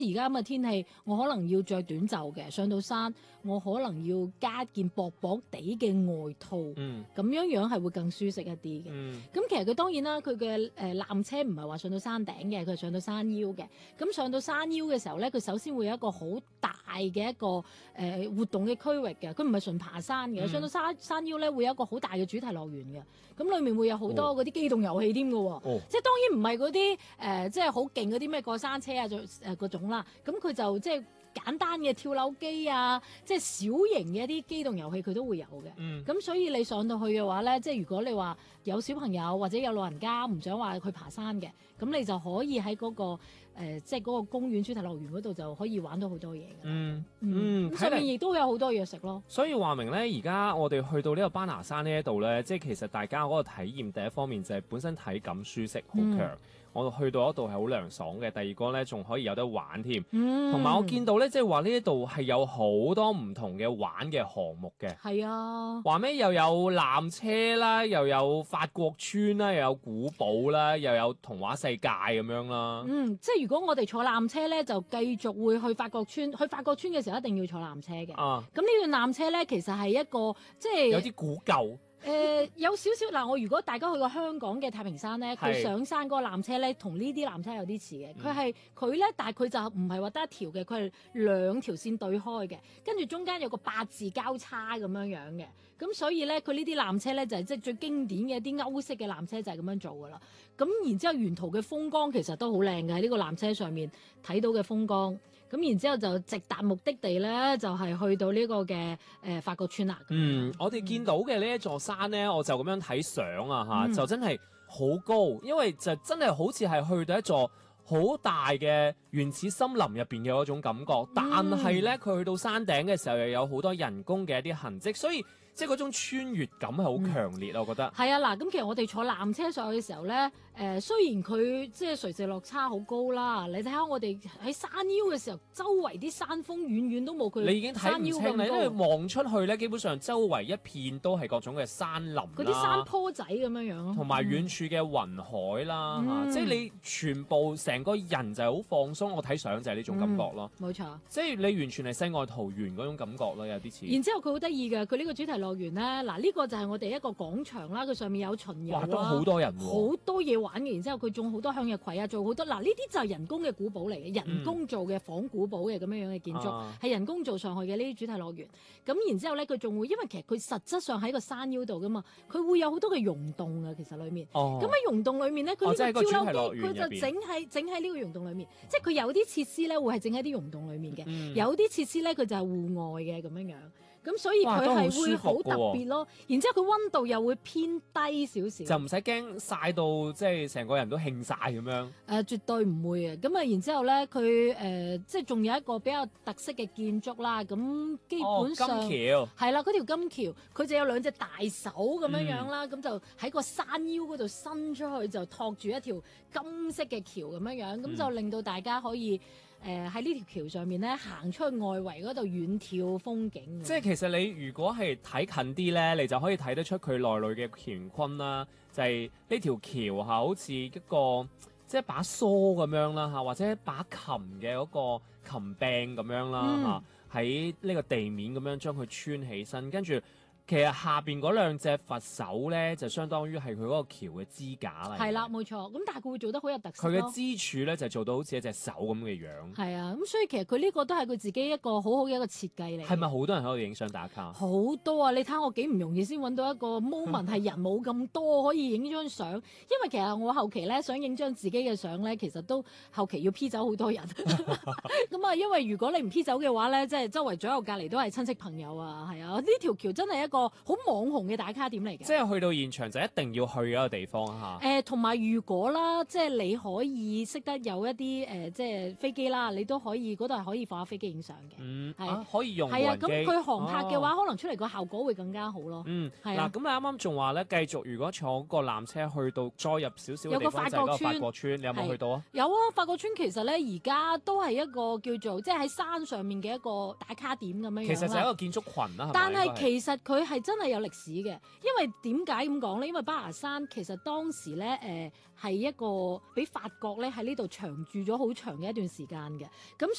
而家咁嘅天氣，我可能要着短袖嘅，上到山我可能要加件薄薄地嘅外套，咁樣係會更舒適一啲嘅。咁其實佢當然啦，佢嘅纜車唔係話上到山頂嘅，佢係上到山腰嘅。咁上到山腰嘅時候咧，佢首先會有一個好大嘅一個活動嘅區域嘅，佢唔係純爬山嘅。上到山腰咧會有一個好大嘅主題樂園嘅，咁裡面會有好多嗰啲機動遊戲添嘅喎，即係當然唔係嗰啲即係好勁嗰啲咩過山車啊嗰種啦，咁佢就即係簡單嘅跳樓機啊，即係小型嘅一啲機動遊戲佢都會有嘅。咁所以你上到去嘅話咧，即係如果你話有小朋友或者有老人家唔想話去爬山嘅，咁你就可以喺嗰個即係嗰個公園主題樂園嗰度就可以玩到好多嘢嘅。咁上面亦都有好多嘢食咯。 所以話明咧，而家我哋去到呢個班拿山呢一度咧，即係其實大家嗰個體驗第一方面就係本身體感舒適好強。我去到嗰度係好涼爽嘅，第二個咧仲可以有得玩添，同埋我見到咧，即係話呢一度係有好多唔同嘅玩嘅項目嘅。 係啊， 話咩又有纜車啦，又有法國村啦，又有古堡啦，又有童話世界咁樣啦。 即係如果我哋坐纜車咧，就繼續會去法國村。去法國村嘅時候一定要坐纜車嘅。咁呢段纜車咧，其實係一個即係有啲古舊。 有少少嗱，我如果大家去過香港嘅太平山咧，佢上山嗰個纜車咧，同呢啲纜車有啲似嘅。佢咧，但係佢就唔係話得一條嘅，佢係兩條線對開嘅，跟住中間有個八字交叉咁樣樣嘅。咁所以咧，佢呢啲纜車咧就係即係最經典嘅一啲歐式嘅纜車就係咁樣做噶啦。咁然之後沿途嘅風光其實都好靚嘅，喺呢個纜車上面睇到嘅風光。咁然之後就直達目的地咧，就係去到呢個嘅法國村啦。 我哋見到嘅呢一座山咧，我就咁樣睇相啊就真係好高，因為就真係好似係去到一座好大嘅原始森林入邊嘅嗰種感覺，但係咧佢去到山頂嘅時候又有好多人工嘅一啲痕跡，所以即係嗰種穿越感係好強烈我覺得。 係啊，嗱，咁其實我哋坐纜車上去嘅時候咧，雖然佢即係垂直落差好高啦，你睇下我哋喺山腰嘅時候，周圍啲山峰遠遠都冇佢。 你已經睇唔清啦，因為望出去咧，基本上周圍一片都係各種嘅山林啦， 嗰啲山坡仔咁樣樣咯， 同埋遠處嘅雲海啦，即係你全部成個人就係好放鬆。我睇相就係呢種感覺咯， 冇錯， 即係你完全係世外桃源嗰種感覺咯，有啲似。 然之後佢好得意嘅，佢呢個主題樂園咧，嗱呢個就係我哋一個廣場啦，佢上面有巡遊啊， 都好多人喎， 好多嘢玩嘅。然之後佢種好多向日葵啊，做好多嗱呢啲就係人工嘅古堡嚟嘅，人工做嘅仿古堡嘅咁樣樣嘅建築，係人工做上去嘅呢啲主題樂園。咁然之後咧，佢仲會因為其實佢實質上喺個山腰度噶嘛，佢會有好多嘅溶洞啊，其實裡面。咁喺溶洞裡面咧，佢呢個跳樓機佢就整喺呢個溶洞裡面，即係佢有啲設施咧會係整喺啲溶洞裡面嘅，有啲設施咧佢就係戶外嘅咁樣樣。咁所以佢係會好特別咯，然之後佢溫度又會偏低少少， 就唔使驚曬到即係成個人都興晒咁樣。 絕對唔會嘅。咁啊，然之後咧，佢即係仲有一個比較特色嘅建築啦。咁基本上金橋係啦，嗰條金橋佢就有兩隻大手咁樣樣啦，咁就喺個山腰嗰度伸出去，就托住一條金色嘅橋咁樣樣，咁就令到大家可以喺呢條橋上面咧行出去外圍嗰度遠眺風景。 即係其實你如果係睇近啲咧，你就可以睇得出佢內裏嘅乾坤啦。就係呢條橋好似一個即係把梳咁樣啦或者一把琴嘅嗰個琴柄咁樣啦喺呢個地面咁樣將佢穿起身，跟住。其實下邊嗰兩隻佛手咧，就相當於係佢嗰個橋嘅支架嚟。 係啦，冇錯。咁但係佢會做得好有特色。 佢嘅支柱咧就做到好似一隻手咁嘅樣。 係啊，咁所以其實佢呢個都係佢自己一個好好嘅一個設計嚟。 係咪好多人喺度影相打卡？ 好多啊！你睇下我幾唔容易先揾到一個 moment 係人冇咁多可以影張相，因為其實我後期咧想影張自己嘅相咧，其實都後期要 P 走好多人。咁啊，因為如果你唔 P 走嘅話咧，即係周圍左右隔離都係親戚朋友啊，係啊，呢條橋真係一個好網紅嘅打卡點嚟嘅， 即係去到現場就一定要去嗰個地方嚇。 同埋如果啦，即係你可以識得有一啲即係飛機啦，你都可以嗰度係可以放下飛機影相嘅。 可以用無人機。係啊，咁佢航拍嘅話，可能出嚟個效果會更加好咯。係啊。 嗱，咁你啱啱仲話咧，繼續如果坐個纜車去到再入少少嘅地方， 有個法國村， 你有冇去到啊？ 有啊，法國村其實咧而家都係一個叫做即係喺山上面嘅一個打卡點咁樣樣啦。 其實就係一個建築群啦，係咪？ 但係其實佢係真係有歷史嘅，因為點解咁講咧？因為巴拿山其實當時咧係一個俾法國咧喺呢度長駐咗好長嘅一段時間嘅，咁